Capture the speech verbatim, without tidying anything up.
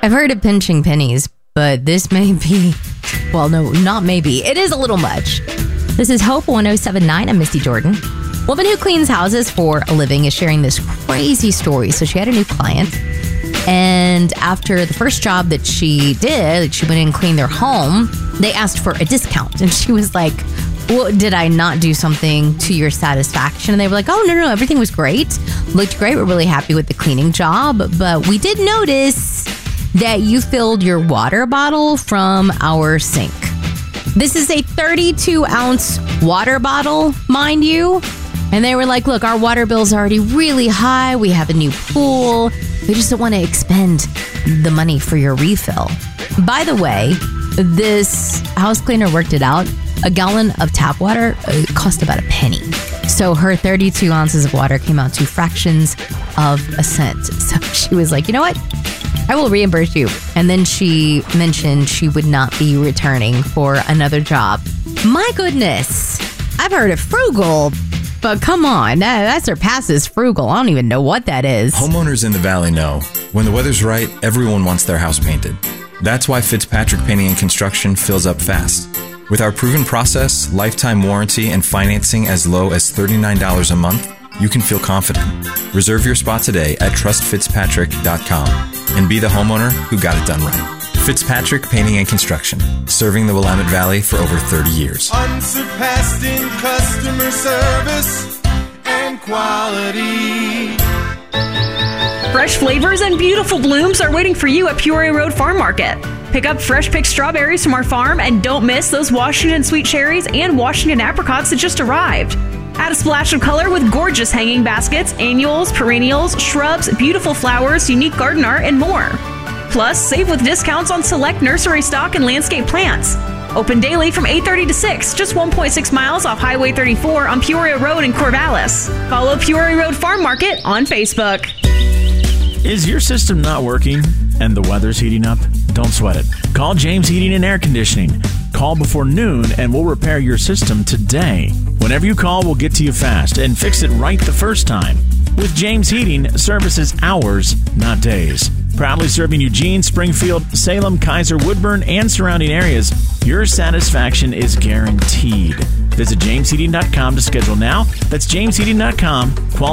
I've heard of pinching pennies, but this may be, well, no, not maybe. It is a little much. This is Hope one oh seven point nine. I'm Misty Jordan. Woman who cleans houses for a living is sharing this crazy story. So she had a new client, and after the first job that she did, she went in and cleaned their home. They asked for a discount, and she was like, well, did I not do something to your satisfaction? And they were like, oh, no, no, everything was great. Looked great. We're really happy with the cleaning job. But we did notice that you filled your water bottle from our sink. This is a thirty-two ounce water bottle, mind you. And they were like, look, our water bill's already really high. We have a new pool. We just don't want to expend the money for your refill. By the way, this house cleaner worked it out. A gallon of tap water cost about a penny. So her thirty-two ounces of water came out to fractions of a cent. So she was like, you know what? I will reimburse you. And then she mentioned she would not be returning for another job. My goodness. I've heard of frugal, but come on. That, that surpasses frugal. I don't even know what that is. Homeowners in the Valley know when the weather's right, everyone wants their house painted. That's why Fitzpatrick Painting and Construction fills up fast. With our proven process, lifetime warranty, and financing as low as thirty-nine dollars a month, you can feel confident. Reserve your spot today at trust fitzpatrick dot com and be the homeowner who got it done right. Fitzpatrick Painting and Construction, serving the Willamette Valley for over thirty years. Unsurpassed in customer service and quality. Fresh flavors and beautiful blooms are waiting for you at Peoria Road Farm Market. Pick up fresh picked strawberries from our farm and don't miss those Washington sweet cherries and Washington apricots that just arrived. Add a splash of color with gorgeous hanging baskets, annuals, perennials, shrubs, beautiful flowers, unique garden art, and more. Plus, save with discounts on select nursery stock and landscape plants. Open daily from eight thirty to six, just one point six miles off Highway thirty-four on Peoria Road in Corvallis. Follow Peoria Road Farm Market on Facebook. Is your system not working and the weather's heating up? Don't sweat it. Call James Heating and Air Conditioning. Call before noon and we'll repair your system today. Whenever you call, we'll get to you fast and fix it right the first time. With James Heating, service is hours, not days. Proudly serving Eugene, Springfield, Salem, Kaiser, Woodburn, and surrounding areas, your satisfaction is guaranteed. Visit james heating dot com to schedule now. That's james heating dot com. Quality